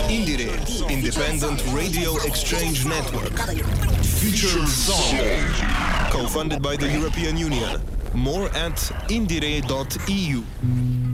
Indire, Independent Radio Exchange Network. Future Song. Co-funded by the European Union. More at indire.eu.